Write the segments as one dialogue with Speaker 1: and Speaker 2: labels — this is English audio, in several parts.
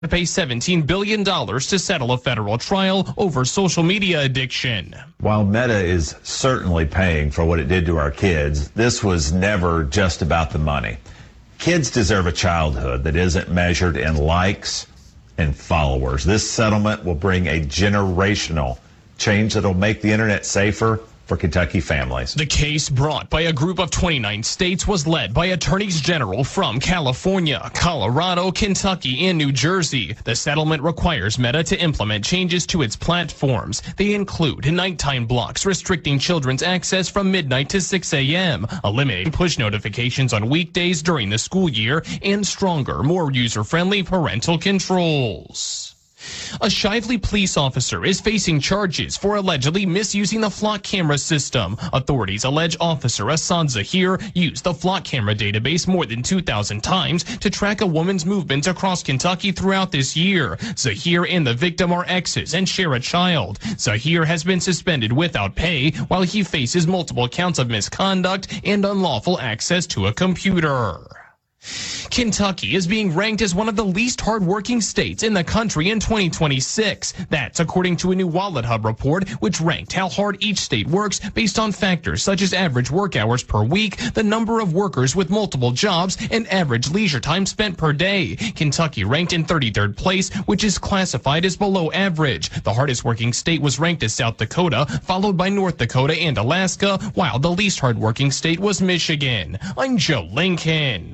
Speaker 1: to pay $17 billion to settle a federal trial over social media addiction.
Speaker 2: While Meta is certainly paying for what it did to our kids, this was never just about the money. Kids deserve a childhood that isn't measured in likes and followers. This settlement will bring a generational change that will make the internet safer for Kentucky families.
Speaker 1: The case, brought by a group of 29 states, was led by attorneys general from California, Colorado, Kentucky, and New Jersey. The settlement requires Meta to implement changes to its platforms. They include nighttime blocks restricting children's access from midnight to 6 a.m., eliminating push notifications on weekdays during the school year, and stronger, more user-friendly parental controls. A Shively police officer is facing charges for allegedly misusing the flock camera system. Authorities allege Officer Assad Zahir used the flock camera database more than 2,000 times to track a woman's movements across Kentucky throughout this year. Zahir and the victim are exes and share a child. Zahir has been suspended without pay while he faces multiple counts of misconduct and unlawful access to a computer. Kentucky is being ranked as one of the least hardworking states in the country in 2026. That's according to a new WalletHub report, which ranked how hard each state works based on factors such as average work hours per week, the number of workers with multiple jobs, and average leisure time spent per day. Kentucky ranked in 33rd place, which is classified as below average. The hardest working state was ranked as South Dakota, followed by North Dakota and Alaska, while the least hardworking state was Michigan. I'm Joe Lincoln.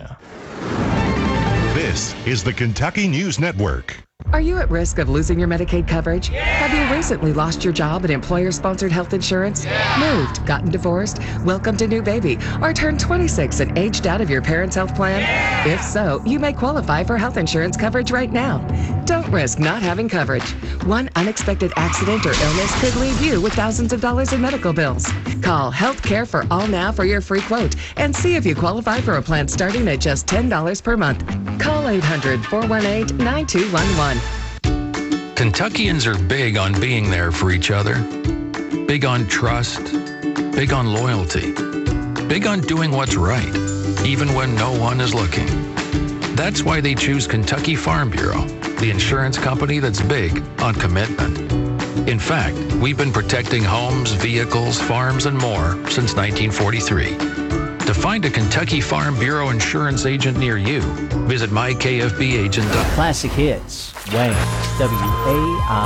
Speaker 3: This is the Kentucky News Network.
Speaker 4: Are you at risk of losing your Medicaid coverage? Yeah. Have you recently lost your job and employer-sponsored health insurance? Yeah. Moved, gotten divorced, welcomed a new baby, or turned 26 and aged out of your parents' health plan? Yeah. If so, you may qualify for health insurance coverage right now. Don't risk not having coverage. One unexpected accident or illness could leave you with thousands of dollars in medical bills. Call Healthcare for All Now for your free quote and see if you qualify for a plan starting at just $10 per month. Call 800-418-9211.
Speaker 5: Kentuckians are big on being there for each other, big on trust, big on loyalty, big on doing what's right, even when no one is looking. That's why they choose Kentucky Farm Bureau, the insurance company that's big on commitment. In fact, we've been protecting homes, vehicles, farms, and more since 1943. To find a Kentucky Farm Bureau insurance agent near you, visit mykfbagent.com.
Speaker 6: Classic Hits, Wayne, WAI.